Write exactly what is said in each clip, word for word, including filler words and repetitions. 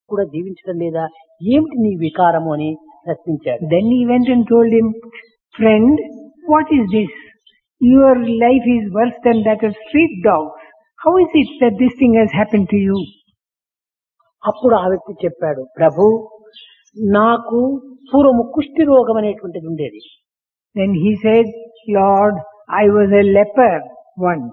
కూడా జీవించడం లేదా, ఏమిటి నీ వికారము అని ప్రశ్నించాడు. Then he went and told him, friend, what is this? Your life is worse than that of street dogs. How is it that this thing has happened to you? అప్పుడు ఆ వ్యక్తి చెప్పాడు, ప్రభు నాకు పూర్వము కుష్టి రోగం అనేటువంటిది ఉండేది. Then he said, Lord, I was a leper once.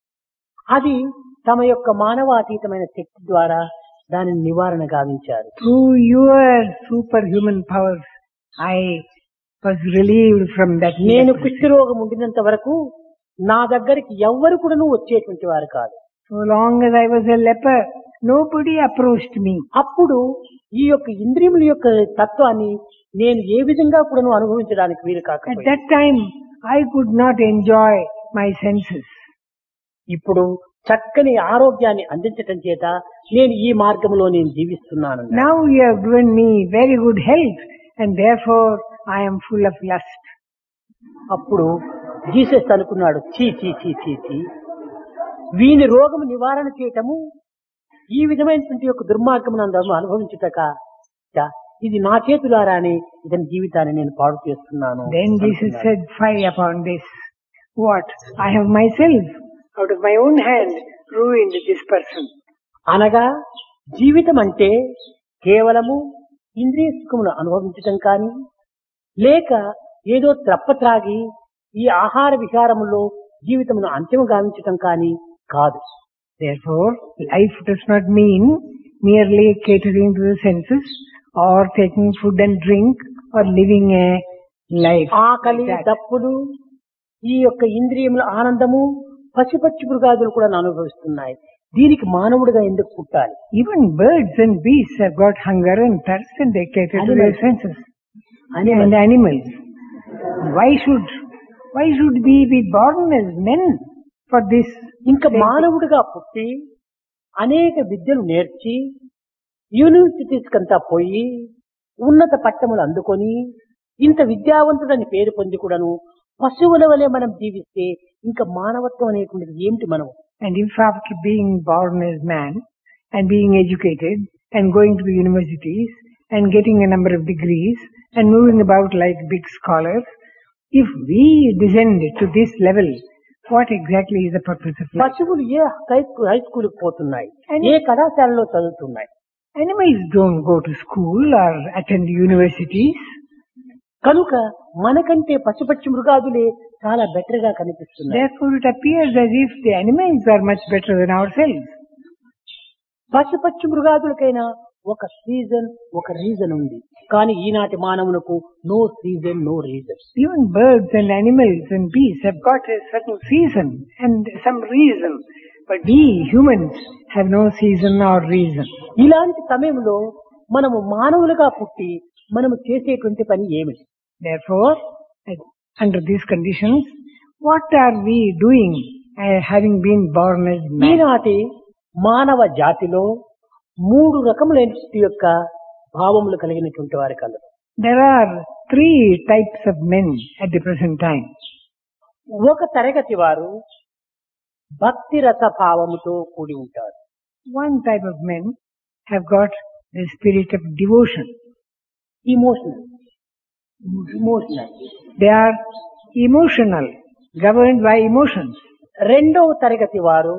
అది తమ యొక్క మానవాతీతమైన శక్తి ద్వారా దానిని నివారణ గావించారు. Through your superhuman powers, I was relieved from that. నేను కుష్టి రోగం ఉండినంత వరకు నా దగ్గరికి ఎవ్వరు కూడా వచ్చేటువంటి వారు కాదు. So long as I was a leper, nobody approached me. అప్పుడు ఈ యొక్క ఇంద్రియముల యొక్క తత్వాన్ని నేను ఏ విధంగా కూడా అనుభవించడానికి వీలు కాక, At that time, I could not enjoy my senses. ఇప్పుడు చక్కని ఆరోగ్యాన్ని అందించటం చేత నేను ఈ మార్గంలో నేను జీవిస్తున్నాను. Now you have given me very good health, and therefore I am full of lust. అప్పుడు జీసస్ అనుకున్నాడు, చీ చీ చీ చీ చీ వీని రోగము నివారణ చేయటము ఈ విధమైనటువంటి యొక్క దుర్మార్గమును అందరూ అనుభవించుటక ఇది నా చేతులారానే ఇతని జీవితాన్ని నేను పాడు చేస్తున్నాను. Then Jesus said, fie upon this. What? I have myself, out of my own hand, ruined this person. అనగా జీవితం అంటే కేవలము ఇంద్రియ సుఖమును అనుభవించటం కానీ, లేక ఏదో త్రప్పత్రాగి ఈ ఆహార విహారములో జీవితమును అంత్యము గావించటం కానీ కాదు. Therefore, life does not mean merely catering to the senses or taking food and drink or living a life. ఆకలి, దప్పులు, ఈ యొక్క ఇంద్రియముల ఆనందము పశుపక్షి మృగాదులు కూడా అనుభవిస్తున్నాయి. దీనికి మానవుడిగా ఎందుకు పుట్టాలి? Even birds and beasts have got hunger and thirst and they cater to their senses. And animals. Why should, why should we be born as men for this? ఇంకా మానవుడిగా పుట్టి అనేక విద్యలు నేర్చి యూనివర్సిటీస్ కంతా పోయి ఉన్నత పట్టములు అందుకొని ఇంత విద్యావంతుడని పేరు పొంది కూడాను పశువుల వలె మనం జీవిస్తే ఇంకా మానవత్వం అనేటువంటిది ఏమిటి? మనం And if after being born as man and being educated and going to the universities and getting a number of degrees and moving about like big scholars, if we descend to this level, what exactly is the purpose of life? పశువులు ఏ high స్కూల్కి పోతున్నాయి, ఏ కళాశాలలో చదువుతున్నాయి? Animals don't go to school or attend universities. కనుక మనకంటే పశుపక్షి మృగాదులే చాలా better గా కనిపిస్తున్నాయి. Therefore it appears as if the animals are much better than ourselves. పశుపక్షి మృగాదులకైనా ఒక సీజన్, ఒక రీజన్ ఉంది. కానీ ఈనాటి మానవులకు no season, no reason. Even birds and animals and beasts have got a certain season and some reason. But we humans have no season or reason. ఇలాంటి సమయంలో మనము మానవులుగా పుట్టి మనము చేసేటువంటి పని ఏమిటి? Therefore, under these conditions, what are we doing uh, having been born as man? ఈనాటి మానవ జాతిలో మూడు రకములైన యొక్క భావములు కలిగినటువంటి వారి colour. There are three types of men at the present time. ఒక తరగతి వారు భక్తి రస భావముతో కూడి ఉంటారు. One type of men have got the spirit of devotion. Emotional. Emotional. They are emotional, governed by emotions. రెండవ తరగతి వారు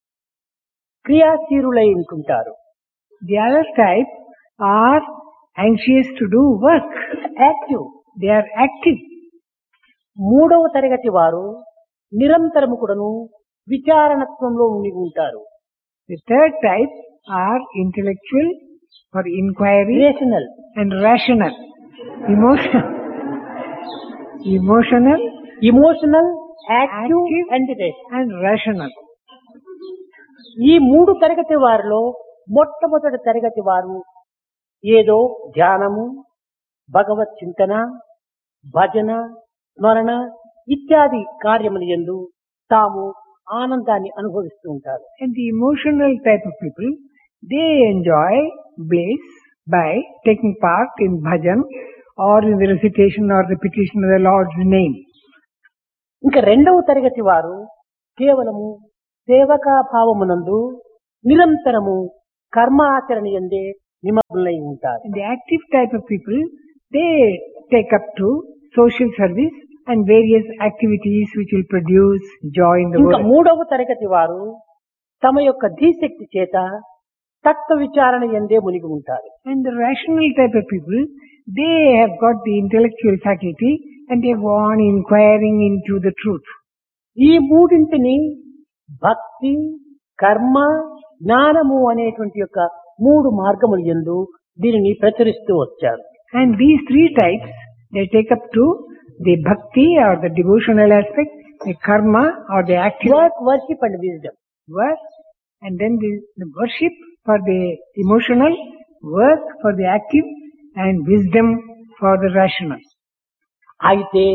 క్రియాశీలులై ఉంటుంటారు. The other type are anxious to do work. Active. They are active. మూడవ తరగతి వారు నిరంతరము కూడాను విచారణత్వంలో ఉండి ఉంటారు. The third type are intellectual or inquiry, rational and rational. Emotional, emotional, emotional, active, active and rational. and rational. ఈ మూడు తరగతి వారిలో మొట్టమొదటి తరగతి వారు ఏదో ధ్యానము, భగవత్ చింతన, భజన, స్మరణ ఇత్యాది కార్యములు యందు తాము ఆనందాన్ని అనుభవిస్తూ ఉంటారు. And the emotional type of people, they enjoy bliss by taking part in bhajan or in the recitation or repetition of the Lord's name. ఇంకా రెండవ తరగతి వారు కేవలము సేవకా భావమునందు నిరంతరము కర్మ ఆచరణ యందే నిమగ్నులై ఉంటారు. And the active type of people, they take up to social service and various activities which will produce joy in the ఇంకా world. మూడవ తరగతి వారు తమ యొక్క ధీశక్తి చేత తత్వ విచారణ ఎందే మునిగి ఉంటారు. And the rational type of people, they have got the intellectual faculty and they go on inquiring into the truth. ఈ మూడింటిని భక్తి, కర్మ, జ్ఞానము అనేటువంటి యొక్క మూడు మార్గములు యందు దీనిని ప్రచురిస్తూ వచ్చారు. And these three types, they take up to the bhakti or the devotional aspect, the karma or the active work, worship and wisdom. work, and then the, the worship for the emotional, work for the active, and wisdom for the rational. అయితే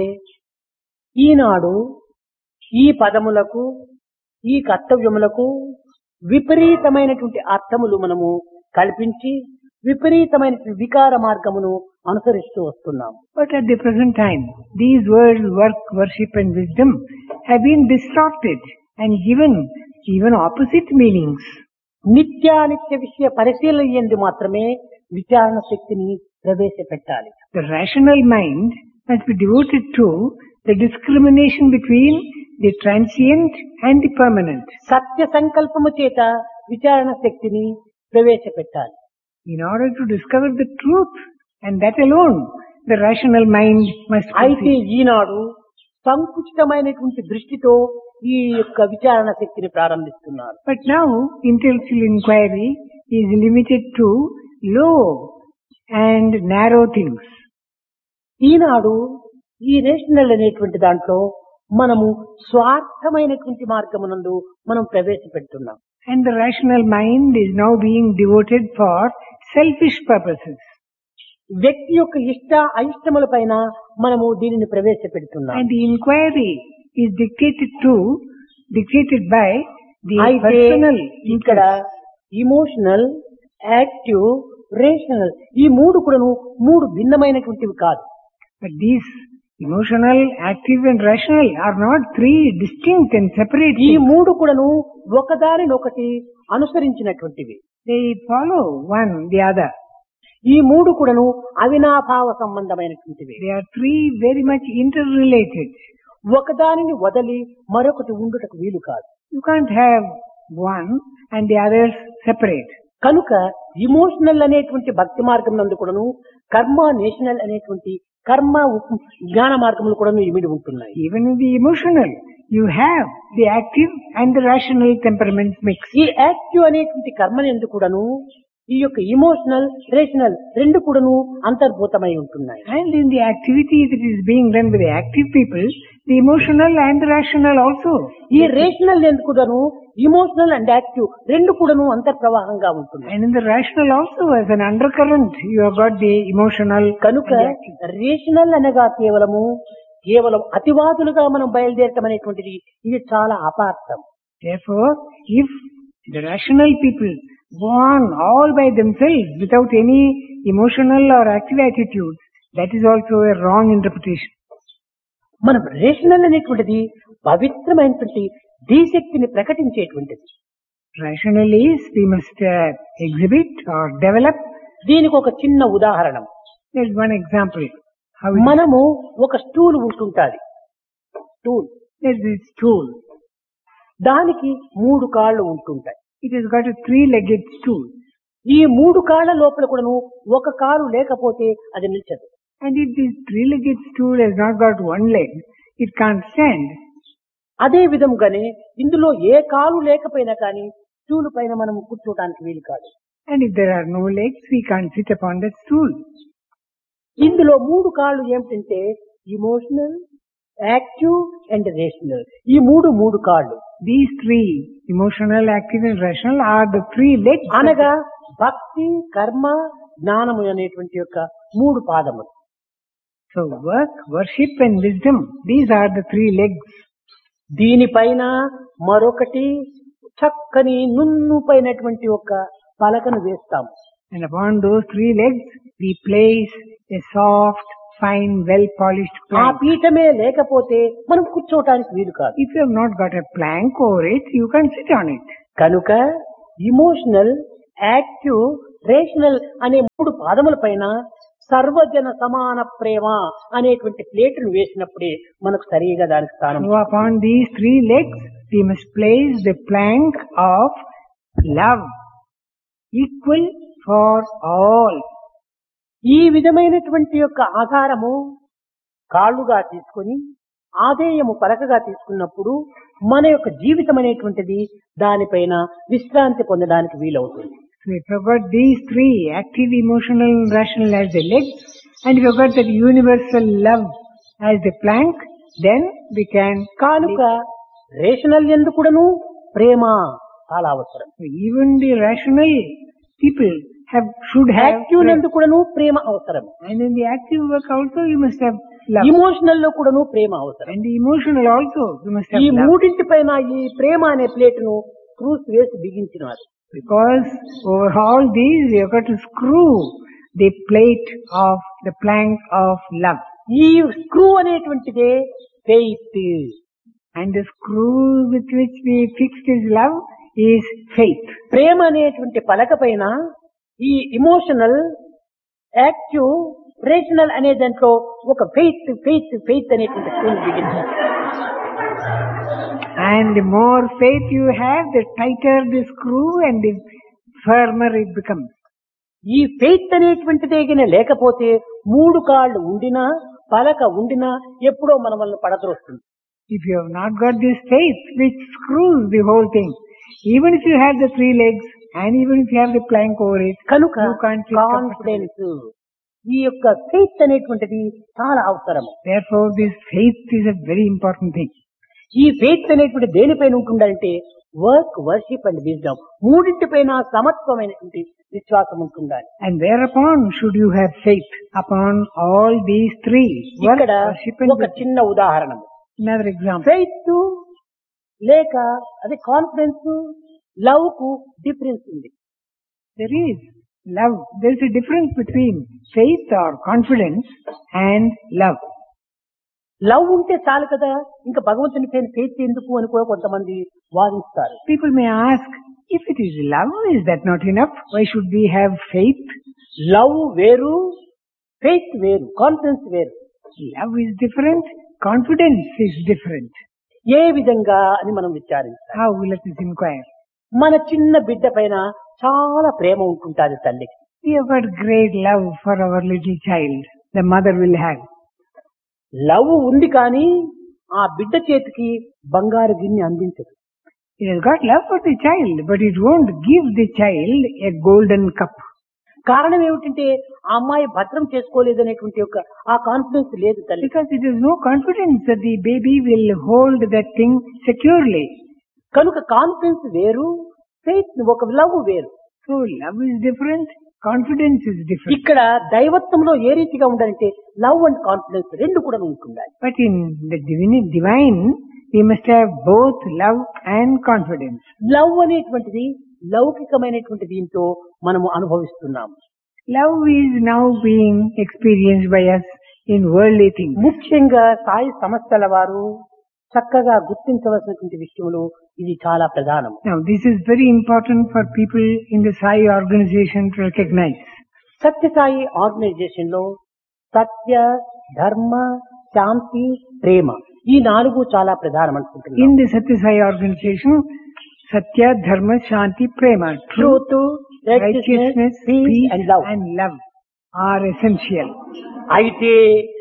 ఈనాడు ఈ పదములకు, ఈ కర్తవ్యములకు విపరీతమైనటువంటి అర్థములు మనము కల్పించి విపరీతమైన వికార మార్గమును అనుసరిస్తూ వస్తున్నాం. But at the present time, these words work, worship and wisdom have been distorted and given even opposite meanings. నిత్యానిత్య విషయ పరిశీలన యందు మాత్రమే విచారణ శక్తిని ప్రవేశపెట్టాలి. The rational mind must be devoted to the discrimination between the transient and the permanent. సత్య సంకల్పము చేత విచారణ శక్తిని ప్రవేశపెట్టాలి. In order to discover the truth, and that alone, the rational mind must అయితే proceed. ఈనాడు సంకుచితమైనటువంటి దృష్టితో ఈ యొక్క విచారణ శక్తిని ప్రారంభిస్తున్నారు. But now, intellectual inquiry is limited to low and narrow things. ఈనాడు ఈ రేషనల్ అనేటువంటి దాంట్లో మనము స్వార్థమైనటువంటి మార్గమునందు మనం ప్రవేశపెడుతున్నాం. And the rational mind is now being devoted for selfish purposes. వ్యక్తి యొక్క ఇష్ట అయిష్టముల పైన మనము దీనిని ప్రవేశపెడుతున్నాం. And the inquiry is dictated to, dictated by the అయితే personal ఇక్కడ interest. ఇమోషనల్, యాక్టివ్, రేషనల్ ఈ మూడు కూడాను మూడు భిన్నమైనటువంటివి కాదు. But these emotional, active and rational are not three distinct and separate ఈ things. మూడు కూడాను ఒకదానినొకటి అనుసరించినటువంటివి. They follow one the other. ఈ మూడు కూడాను అవినాభావ సంబంధమైనటువంటివి. They are three very much interrelated. ఒకదానిని వదలి మరొకటి ఉండుటకు వీలు కాదు. You can't have one and the others separate. కనుక ఇమోషనల్ అనేటువంటి భక్తి మార్గం నందు కూడాను, కర్మ నేషనల్ అనేటువంటి కర్మ ఉప్- జ్ఞాన మార్గములు కూడాను ఇమిడి ఉంటున్నాయి. Even in the emotional, you have the active and the rational temperaments mixed. ఈ యాక్టివ్ అనేటువంటి కర్మని ఎందుకు కూడాను ఈ యొక్క ఇమోషనల్, రేషనల్ రెండు కూడాను అంతర్భూతమై ఉంటున్నాయి. And in the activity that is being done by the active people, the emotional and the rational also. ఈ రేషనల్ ఎందుకు కూడాను ఇమోషనల్ అండ్ యాక్టివ్ రెండు కూడాను అంతర్ప్రవాహంగా ఉంటున్నాయి. And in the rational also, as an undercurrent, you have got the emotional కనుక and the active. Rational అనగా కేవలము కేవలం అతివాదులుగా మనం బయలుదేరటం అనేటువంటిది ఇది చాలా అపార్థం. Therefore, if the rational people go on all by themselves without any emotional or active attitude, that is also a wrong interpretation. మనం రేషనల్ అనేటువంటిది పవిత్రమైనటువంటి ధీశక్తిని ప్రకటించేటువంటిది. Rational is we must uh, exhibit or develop. దీనికి ఒక చిన్న ఉదాహరణ. There is one example. How it is. మనము ఒక stool ఉంటుంటాది. Stool There is this stool. దానికి మూడు కాళ్ళు ఉంటుంటాయి. It has got a three-legged stool. ఈ మూడు కాళ్ళ లోపల కూడాను ఒక కాలు లేకపోతే అది నిల్చదు. And if this three-legged stool has not got one leg, it can't stand. అదే విధంగానే ఇందులో ఏ కాలు లేకపోయినా కానీ స్టూల్ పైన మనం కూర్చోటానికి వీలు కాదు. And if there are no legs, we can't sit upon that stool. ఇందులో మూడు కాళ్ళు ఏమిటంటే ఇమోషనల్, యాక్టివ్ అండ్ రేషనల్ ఈ మూడు మూడు కాళ్ళు. These three, emotional, active and rational, are the three legs. అనగా భక్తి, కర్మ, జ్ఞానము అనేటువంటి యొక్క మూడు పాదములు. So work, worship and wisdom, these are the three legs. దీనిపైన మరొకటి చక్కని నున్నుపైనటువంటి ఒక పలకను వేస్తాం. And upon those three legs, we place a soft, fine, well-polished ఆ plank. పీఠమే లేకపోతే మనం కూర్చోవటానికి వీలు కాదు. If you have not got a plank over it, you can't sit on it. కనుక ఇమోషనల్, యాక్టివ్, రేషనల్ అనే మూడు పాదముల పైన సర్వజన సమాన ప్రేమ అనేటువంటి ప్లేటును వేసినప్పుడే మనకు సరిగా దానికి స్థానం. So upon these three legs, we must place the plank of love, equal for all. ఈ విధమైనటువంటి యొక్క ఆధారము కాళ్ళుగా తీసుకొని ఆదేయము పలకగా తీసుకున్నప్పుడు మన యొక్క జీవితం అనేటువంటిది దానిపైన విశ్రాంతి పొందడానికి వీలవుతుంది. So if you got these three, active, emotional and rational as the legs, and if you got that universal love as the plank, then we can కానుక రేషనల్ ఎందుకుడను ప్రేమ చాలా అవసరం. So even the rational people have should have active love. ఎందుకుడను ప్రేమ అవసరం. And in the active work also you must have love. Emotional లో కూడాను ప్రేమ అవసరం. And the emotional also you must ఈ have love. మూడింటి పైన ఈ ప్రేమ అనే ప్లేటును క్రూస్ వేసి బిగించినారు. Because over all these you have got to screw the plate of the plank of love. ఈ screw అనేటువంటిదే faith. And the screw with which we fixed his love is faith. ప్రేమ అనేటువంటి పలక పైన ఈ ఇమోషనల్, యాక్టివ్, రేషనల్ అనే దాంట్లో ఒక faith faith faith అనేటువంటి screw బిగించారు. And the more faith you have, the tighter the screw and the firmer it becomes. ఈ faith అనేటువంటిదే గిన లేకపోతే మూడు కాళ్ళు ఉండినా పలక ఉండినా ఎప్పుడో మన వల్ల పడద్రోస్తుంది. If you have not got this faith which screws the whole thing, even if you have the three legs and even if you have the plank over it, కనుక you can't feel comfortable. Confidence, ఈ యొక్క faith అనేటువంటిది చాలా అవసరం. Therefore, this faith is a very important thing. ఈ faith అనేటువంటి దేనిపైన ఉంటుందంటే వర్క్, వర్షిప్ అండ్ విజ్డమ్ మూడింటిపైన సమత్వమైనటువంటి విశ్వాసం ఉంటుండాలి. And whereupon should you have faith? Upon all these three. Work, ఇక్కడ worship and ఒక wisdom. చిన్న ఉదాహరణ. Another example. ఫెయిత్ లేక అదే కాన్ఫిడెన్స్, లవ్ కు డిఫరెన్స్ ఉంది. There is love. There is a difference between faith or confidence and love. Love ఉంటే చాలు కదా, ఇంకా భగవంతుని పైన ఫెయిత్ ఎందుకు అని కూడా కొంతమంది వాదిస్తారు. People may ask, if it is love, is that not enough? Why should we have faith? Love వేరు, ఫెయిత్ వేరు, కాన్ఫిడెన్స్ వేరు. Love is different, confidence is different. ఏ విధంగా అని మనం విచారించాలి. How? Let us inquire. మన చిన్న బిడ్డ పైన చాలా ప్రేమ ఉంటుంటాది తల్లికి. We have got great love for our little child. The mother will have. Love ఉంది కానీ ఆ బిడ్డ చేతికి బంగారు గిన్నె అందించదు. It has got love for the child, but it won't give the child a golden cup. కారణం ఏమిటంటే ఆ అమ్మాయి భద్రం చేసుకోలేదనేటువంటి ఒక ఆ కాన్ఫిడెన్స్ లేదు తల్లి. Because it has no confidence that the baby will hold that thing securely. కనుక కాన్ఫిడెన్స్ వేరు, ఫెయిత్ ఒక లవ్ వేరు. So love is different, confidence is different. ఇక్కడ దైవత్వంలో ఏ రీతిగా ఉండాలంటే లవ్ అండ్ కాన్ఫిడెన్స్ రెండు కూడా ఉంటుండాలి. But in the divine, divine, we must have both love and confidence. Love అనేటువంటిది లౌకికమైనటువంటి దీంతో మనము అనుభవిస్తున్నాము. Love is now being experienced by us in worldly things. ముఖ్యంగా సాయి సంస్థల వారు చక్కగా గుర్తించవలసినటువంటి విషయంలో ఇది చాలా ప్రధానం. Now this is very important for people in the Sai organization to recognize. Satya Sai organisation లో సత్య, ధర్మ, శాంతి, ప్రేమ ఈ నాలుగు చాలా ప్రధానం అనుకుంటున్నాను. In the Satya Sai organization, Satya, Dharma, Shanti, Prema, truth, truth, righteousness, peace and love. and love are essential. అయితే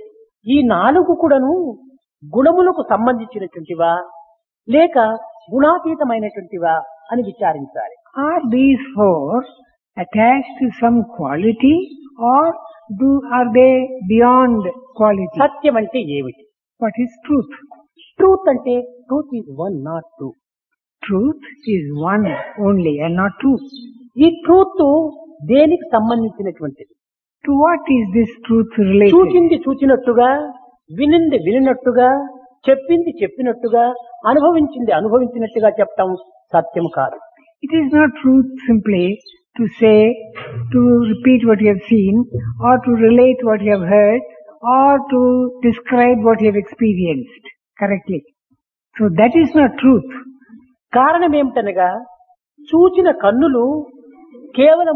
ఈ నాలుగు కూడాను గుణములకు సంబంధించినటువంటివా లేక గుణాతీతమైనటువంటివా అని విచారించాలి. Are these four attached to some quality or do are they beyond quality? సత్యం అంటే ఏమిటి? What is truth? Truth అంటే truth is one not two. Truth is one only and not two. ఈ ట్రూత్ దేనికి సంబంధించినటువంటిది? To what is this truth related? చూచింది చూచినట్టుగా, వినింది వినినట్టుగా, చెప్పింది చెప్పినట్టుగా, అనుభవించింది అనుభవించినట్టుగా చెప్పటం సత్యం కాదు. It is not truth simply to say, to repeat what you have seen, or to relate what you have heard, or to describe what you have experienced correctly. So that is not truth. కారణం ఏమిటనగా చూచిన కన్నులు కేవలము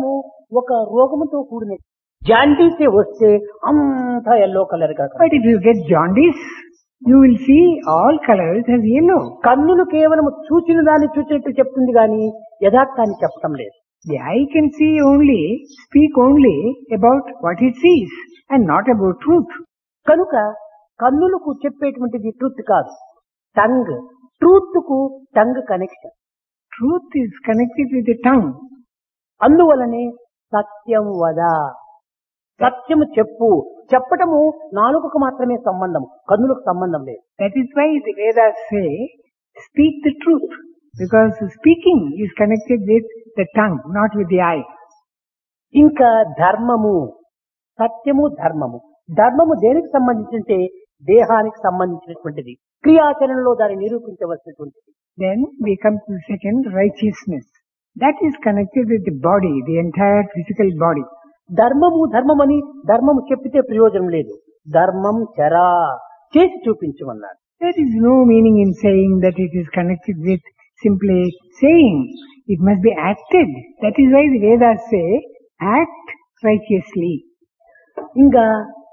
ఒక రోగముతో కూడిన జాండీసే వస్తే అంతా yellow colour గా But if you get jaundice, you will see all colors as yellow. కన్నులు కేవలం చూచిన దాన్ని చూసినట్టు చెప్తుంది గాని యథార్థాన్ని చెప్పటం లేదు. The eye can see only, speak only about what it sees and not about truth. కనుక కన్నులకు చెప్పేటువంటిది ట్రూత్ కాదు, టంగ్. ట్రూత్ కు tongue connection. Truth is connected with the tongue. అందువలనే సత్యం వద, సత్యము చెప్పు. చెప్పటము నాలుకకు మాత్రమే సంబంధం, కన్నులకు సంబంధం లేదు. That is why the Vedas say, speak the truth. Because speaking is connected with the tongue, not with the eye. ఇంకా ధర్మము, సత్యము ధర్మము. ధర్మము దేనికి సంబంధించింటే దేహానికి సంబంధించినటువంటిది, క్రియాచరణలో దాన్ని నిరూపించవలసినటువంటిది. Then we come to the second, righteousness. That is connected with the body, the entire physical body. ధర్మము ధర్మమని ధర్మము చెప్పితే ప్రయోజనం లేదు. ధర్మం చరా, చేసి చూపించమన్నారు. There is no meaning in saying that it is connected with simply saying. It must be acted. That is why the Vedas say, act righteously. ఇంకా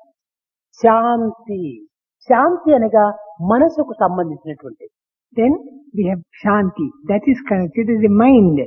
శాంతి. శాంతి అనగా మనసుకు సంబంధించినటువంటిది. Then we have Shanti. That is connected with the mind.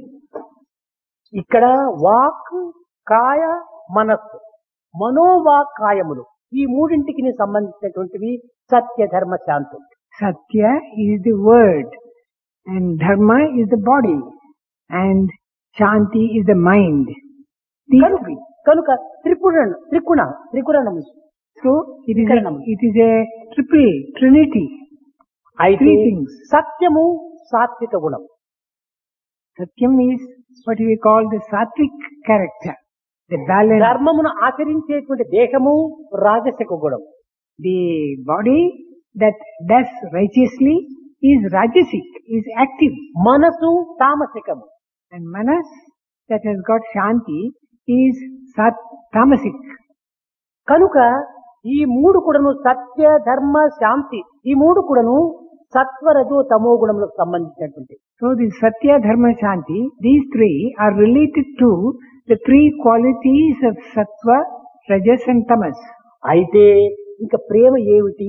ఇక్కడ walk, కాయ, మనస్సు, మనోవాక్ కాయములు, ఈ మూడింటికి సంబంధించినటువంటివి సత్య ధర్మ శాంతి. Satya is the word and Dharma is the body and Shanti is the mind. These కనుక కనుక Tripurana త్రిగుణ త్రిగుణం. So it is, a, it is a triple trinity. అయితే Three things. సత్యము సాత్విక గుణం. Satyam is what we call the sattvic character, the balance. ధర్మమును ఆచరించేటువంటి దేహము రాజసిక గుణం. The body that does righteously is rajasic, is active. మనసు తామసికము. And manas that has got Shanti is sat tamasic. కనుక ఈ మూడు కూడాను సత్య ధర్మ శాంతి, ఈ మూడు కూడాను సత్వరజో తమో గుణములకు సంబంధించినటువంటి. So the Satya, Dharma, Shanti, these three are related to the three qualities of Sattva, Rajas and Tamas. అయితే ఇంకా ప్రేమ ఏమిటి?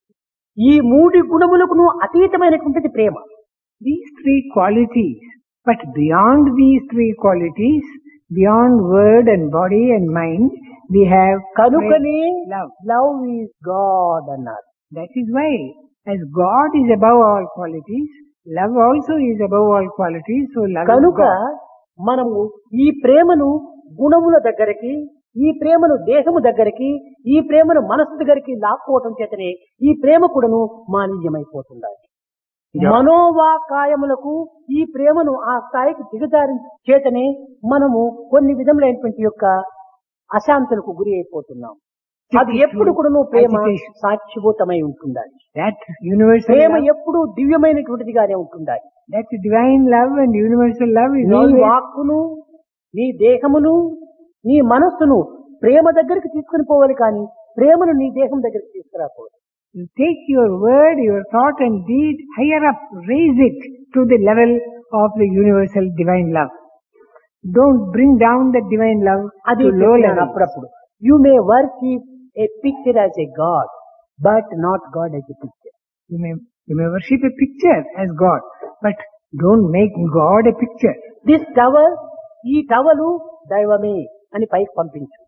ఈ మూడు గుణములకు అతీతమైనటువంటిది ప్రేమ. These three qualities, but beyond these three qualities, beyond word and body and mind, we have కనుకనే love. Love is God అన్నారు. That is why, as God is above all qualities, love also is above all qualities. So love is కనుక God. మనము ఈ ప్రేమను గుణముల దగ్గరికి, ఈ ప్రేమను దేహము దగ్గరికి, ఈ ప్రేమను మనసు దగ్గరికి లాక్కోవటం చేతనే ఈ ప్రేమ కూడాను మాలిన్యమైపోతుండాలి. మనోవాకాయములకు ఈ ప్రేమను ఆ స్థాయికి దిగజారి చేతనే మనము కొన్ని విధములైనటువంటి యొక్క అశాంతులకు గురి అయిపోతున్నాం. అది ఎప్పుడు కూడాను ప్రేమ సాక్షిభూతమై ఉంటుండాలి. That universal ప్రేమ love, ఎప్పుడు దివ్యమైనటువంటిదిగానే ఉంటుండాలి. that divine love and universal love is నీ always వాక్కును, నీ దేహమును, నీ మనస్సును ప్రేమ దగ్గరికి తీసుకుని పోవాలి, కానీ ప్రేమను నీ దేహం దగ్గరికి తీసుకురాకూడదు. you take your word, your thought and deed higher up, raise it to the level of the universal divine love. Don't bring down the divine love అది to low చెప్పినాను level. అప్పుడప్పుడు. You may worship A picture as a God, but not God as a picture. You may, you may worship a picture as God, but don't make God a picture. This tower, ఈ towel దైవమే అని పైకి పంపించు.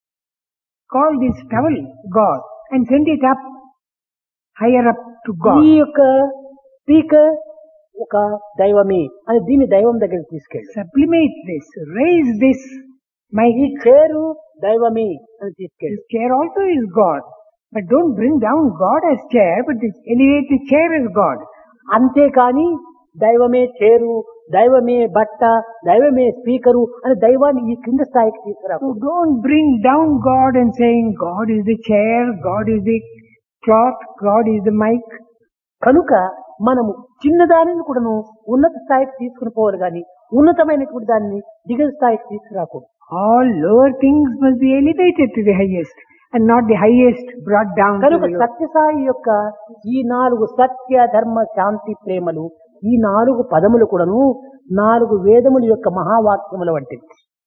Call this towel God and send it up, higher up to ఈ God. యొక్క speaker ఒక దైవమే అని దీన్ని దైవం దగ్గరికి తీసుకెళ్ళు. Sublimate this, raise this. My ఈ చేరు దైవమే అని తీసుకెళ్ళు. this chair also is God, but don't bring down God as chair, but elevate the chair as God. అంతేకాని దైవమే చేరు, దైవమే బట్ట, దైవమే స్పీకరు అని దైవాన్ని ఈ కింద స్థాయికి తీసుకురా. So don't bring down God and saying God is the chair, God is the cloth, God is the mic. కనుక మనము చిన్నదానిని కూడాను ఉన్నత స్థాయికి తీసుకుని పోవాలి, కానీ ఉన్నతమైనటువంటి దాన్ని దిగువ స్థాయికి తీసుకురాకూడదు. All lower things must be elevated to the highest and not the highest brought down to కనుక the lower. సత్యసాయి యొక్క ఈ నాలుగు సత్య ధర్మ శాంతి ప్రేమలు, ఈ నాలుగు పదములు కూడాను నాలుగు వేదముల యొక్క మహావాక్యముల వంటివి.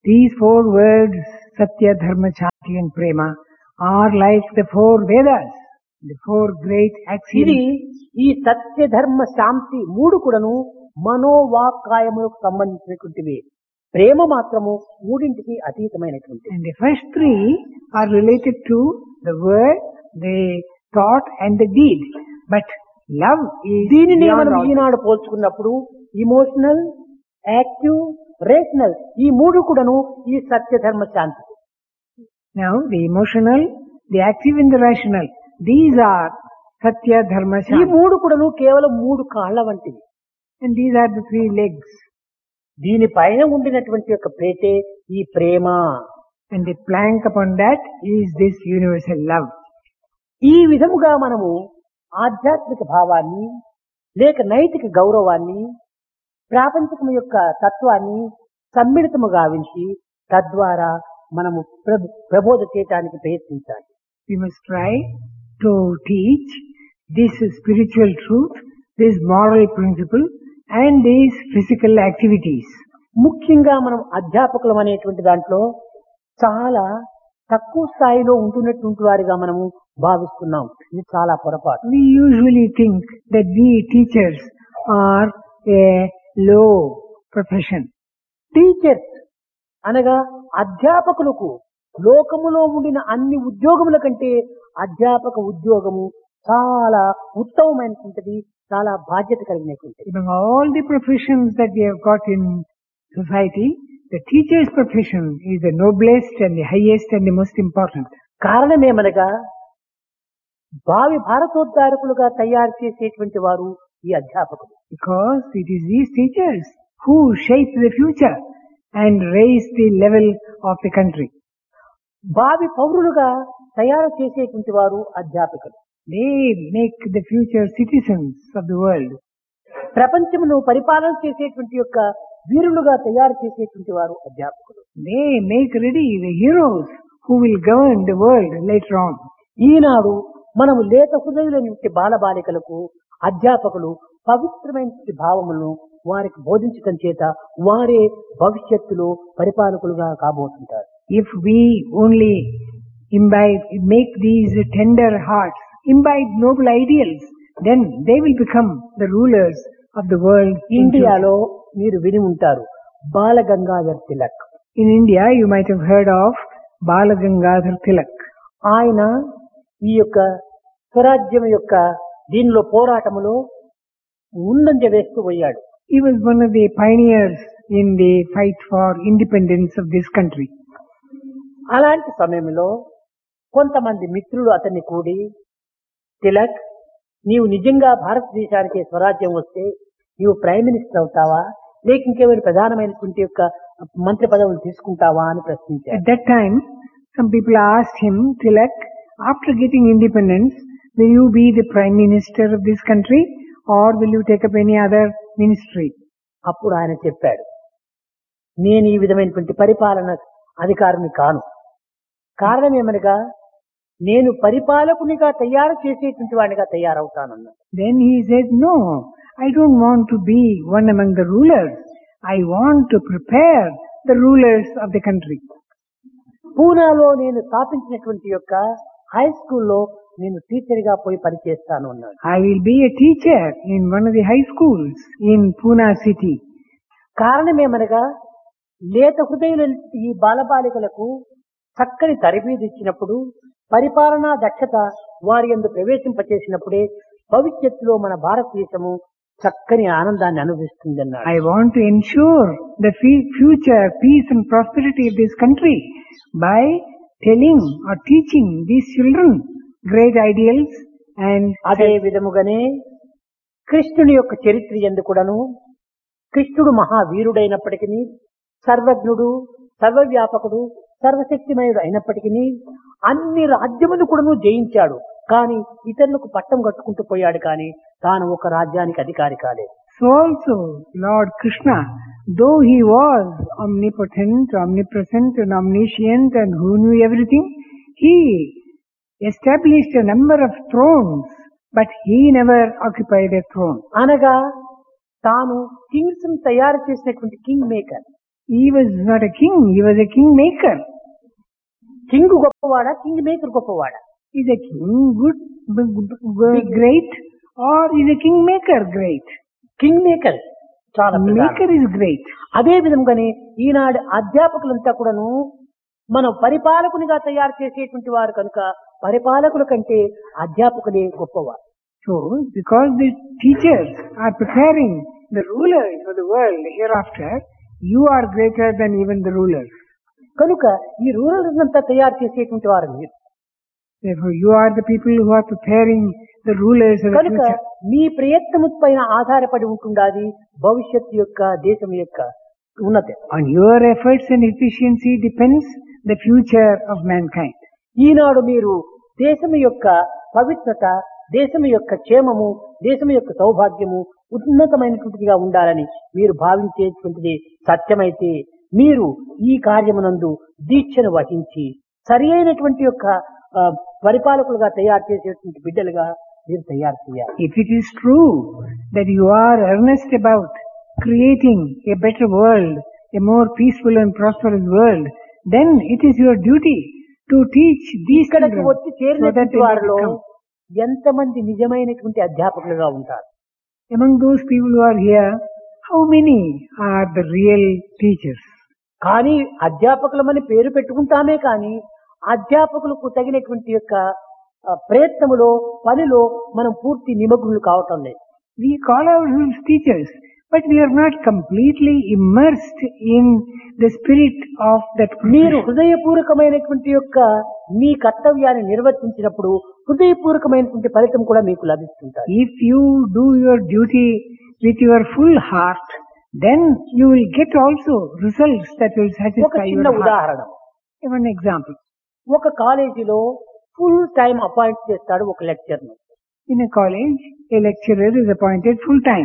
These four words, Satya, Dharma, Shanti and Prema, are like the four Vedas, the four great ఇది axioms. ఈ సత్య ధర్మ శాంతి మూడు కూడాను మనోవాక్కాయములకు సంబంధించినటువంటివి. ప్రేమ మాత్రము మూడింటికి అతీతమైనటువంటి. And the first three are related to the word, the thought and the deed. But love is దీనిని beyond మనం all. ఈనాడు పోల్చుకున్నప్పుడు ఇమోషనల్, యాక్టివ్, రేషనల్ ఈ మూడు కూడాను ఈ సత్య ధర్మ శాంతి. Now the emotional, the active and the rational, these are Satya, Dharma, ఈ Shanti. మూడు కూడాను కేవలం మూడు కాళ్ల వంటివి. And these are the three legs. దీనిపైన ఉండినటువంటి యొక్క ప్రేతే ఈ ప్రేమ. And the plank upon that is this universal love. ఈ విధముగా మనము ఆధ్యాత్మిక భావాన్ని లేక నైతిక గౌరవాన్ని ప్రాపంచికం యొక్క తత్వాన్ని సమ్మిళితము గావించి తద్వారా మనము ప్రభ ప్రబోధ చేయటానికి ప్రయత్నించాలి. We must try to teach this spiritual truth, this moral principle and these physical activities. ముఖ్యంగా మనం అధ్యాపకులం అనేటువంటి దాంట్లో చాలా తక్కువ స్థాయిలో ఉంటున్నటువంటి వారిగా మనము భావిస్తున్నాం. ఇది చాలా పొరపాటు. We usually think that we teachers are a low profession. Teachers అనగా అధ్యాపకులకు లోకములో ఉండిన అన్ని ఉద్యోగముల కంటే అధ్యాపక ఉద్యోగము చాలా ఉత్తమమైనటువంటిది, చాలా బాధ్యత కలిగినటువంటిది. Among all the professions that we have got in society, the teacher's profession is the noblest and the highest and the most important. కారణమేమనగా భావి భారతోద్ధారకులుగా తయారు చేసేటువంటి వారు ఈ అధ్యాపకులు. Because it is these teachers who shape the future and raise the level of the country. భావి పౌరులుగా తయారు చేసేటువంటి వారు అధ్యాపకులు. They make the future citizens of the world. ప్రపంచమును పరిపాలన చేసేటువంటి యొక్క వీరులుగా తయారు చేసేటువంటి వారు అధ్యాపకులు. They make ready the heroes who will govern the world later on. ఈనాడు మనము లేత హృదయులైన బాలబాలికలకు అధ్యాపకులు పవిత్రమైన భావములను వారికి బోధించడం చేత వారే భవిష్యత్తులో పరిపాలకులుగా కాబోతుంటారు. If we only imbibe, make these tender hearts, imbibe noble ideals, then they will become the rulers of the world. in future. ఇండియాలో మీరు విని ఉంటారు బాల Gangadhar Tilak. In India, you might have heard of Bala Gangadhar Tilak. ఆయన ఈ యొక్క స్వరాజ్యం యొక్క దీనిలో పోరాటములో ముందంజ వేస్తూ పోయాడు. He was one of the pioneers in the fight for independence of this country. అలాంటి సమయంలో కొంతమంది మిత్రులు అతన్ని కూడి, తిలక్, నీవు నిజంగా భారతదేశానికి స్వరాజ్యం వస్తే నీవు ప్రైమ్ మినిస్టర్ అవుతావా లేక ఇంకేమైనా ప్రధానమైనటువంటి యొక్క మంత్రి పదవులు తీసుకుంటావా అని ప్రశ్నించారు. At that time, some people asked him, Tilak, after getting independence, will you be the prime minister of this country or will you take up any other ministry? అప్పుడు ఆయన చెప్పాడు, నేను ఈ విధమైనటువంటి పరిపాలన అధికారిని కాను. కారణం ఏమనగా నేను పరిపాలకునిగా తయారు చేసేటువంటి వాడిగా తయారవుతానన్నాడు. Then he said, no, I don't want to be one among the rulers. I want to prepare the rulers of the country. పూనాలో నేను స్థాపించినటువంటి యొక్క హై స్కూల్లో నేను టీచర్ గా పోయి పనిచేస్తాను అన్నాడు. I will be a teacher in one of the high schools in Pune city. కారణమేమనగా లేత హృదయుల ఈ బాలబాలికలకు చక్కని తరబీదు ఇచ్చినప్పుడు పరిపాలనా దక్షత వారి యందు ప్రవేశింపచేసినప్పుడే భవిష్యత్తులో మన భారతదేశము చక్కని ఆనందాన్ని అనుభవిస్తుందన్నాడు. I want to ensure the fe- future peace and prosperity of this country by telling or teaching these children great ideals and అదే విధముగానే కృష్ణుని యొక్క చరిత్ర యందు కూడాను కృష్ణుడు మహావీరుడైనప్పటికీ సర్వజ్ఞుడు, సర్వవ్యాపకుడు, సర్వశక్తిమయుడు అయినప్పటికీ అన్ని రాజ్యములు కూడాను జయించాడు. కానీ ఇతరులకు పట్టం కట్టుకుంటూ పోయాడు, కానీ తాను ఒక రాజ్యానికి అధికారి కాలేదు. so also Lord Krishna, though he was omnipotent, omnipresent and omniscient and who knew everything, he established a number of thrones, but he never occupied a throne. అనగా తాను కింగ్స్ తయారు చేసినటువంటి king maker. He was not a king, he was a kingmaker. King గొప్పవాడా, king maker గొప్పవాడా? Is a king good, b- b- b- great, or is a kingmaker great? King maker చాలా ప్రధానం. Maker is great. అదే విధంగానే ఈనాడు అధ్యాపకులంతా కూడాను మనం పరిపాలకునిగా తయారు చేసేటువంటి వారు కనుక పరిపాలకుల కంటే అధ్యాపకులే గొప్పవారు. So, because the teachers are preparing the rulers for the world hereafter, you are greater than even the rulers. కనుక ఈ రూరల్స్ అంతా తయారు చేసేటువంటి వారు మీరు. Therefore, you are the people who are preparing the rulers of the కనుక future. మీ ప్రయత్నము పైన ఆధారపడి ఉంటుండాలి భవిష్యత్తు యొక్క దేశం యొక్క ఉన్నతి. On your efforts and efficiency depends the future of mankind. ఈనాడు మీరు దేశం యొక్క పవిత్రత, దేశం యొక్క క్షేమము, దేశం యొక్క సౌభాగ్యము ఉన్నతమైనటువంటిదిగా ఉండాలని మీరు భావించేటువంటిది సత్యమైతే మీరు ఈ కార్యమునందు దీక్షను వహించి సరి అయినటువంటి యొక్క ఆ, పరిపాలకులుగా తయారు చేసేటువంటి బిడ్డలుగా మీరు తయారు చేయాలి. If it is true that you are earnest about creating a better world, a more peaceful and prosperous world, then it is your duty to teach these ఇక్కడికి children వచ్చి so that చేరినటువంటి they may వారిలో become. ఎంతమంది నిజమైనటువంటి అధ్యాపకులుగా ఉంటారు? Among those people who are here, how many are the real teachers? కానీ అధ్యాపకులమని పేరు పెట్టుకుంటామే కానీ అధ్యాపకులకు తగినటువంటి యొక్క ఆ, ప్రయత్నములో పనిలో మనం పూర్తి నిమగ్నులు కావటం లేదు. We call ourselves teachers, but we are not completely immersed in the spirit of that మీరు profession. హృదయపూర్వకమైనటువంటి యొక్క మీ కర్తవ్యాన్ని నిర్వర్తించినప్పుడు హృదయపూర్వకమైనటువంటి ఫలితం కూడా మీకు లభిస్తుంటాయి. If you do your duty with your full heart, then you will get also results that will ఒక satisfy చిన్న your heart. ఉదాహరణ, One example. ఒక కాలేజీలో ఫుల్ టైం అపాయింట్ చేస్తాడు ఒక లెక్చర్ ను. In a college, a lecturer is appointed full time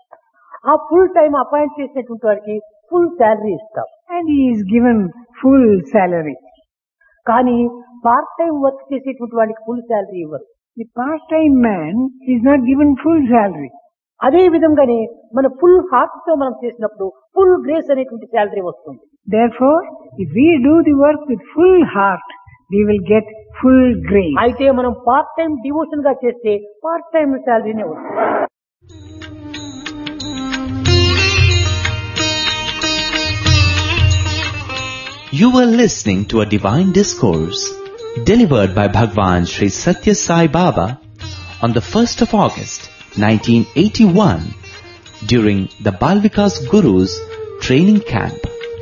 ఆ full time appoint చేసినటువంటి వారికి ఫుల్ శాలరీ ఇస్తాం. and he is given full salary. కానీ పార్ట్ టైం వర్క్ చేసేటువంటి వాడికి ఫుల్ శాలరీ ఇవ్వరు. The part-time man is not given full salary. అదే విధంగానే మన ఫుల్ హార్ట్ తో మనం చేసినప్పుడు ఫుల్ గ్రేస్ అనేటువంటి శాలరీ వస్తుంది. Therefore, if we do the work with full heart, we will get full grace. అయితే మనం పార్ట్ టైం డివోషన్ గా చేస్తే పార్ట్ టైం శాలరీనే వస్తుంది. You were listening to a divine discourse delivered by Bhagwan Sri Satya Sai Baba on the first of August nineteen eighty-one during the Bal Vikas Guru's training camp.